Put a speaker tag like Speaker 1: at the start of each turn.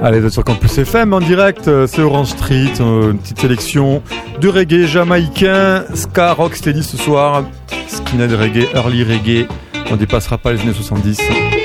Speaker 1: Allez, vous êtes sur Campus FM en direct, c'est Orange Street, une petite sélection de reggae jamaïcain, ska, rock, steady ce soir, skinhead reggae, early reggae, on dépassera pas les années 70.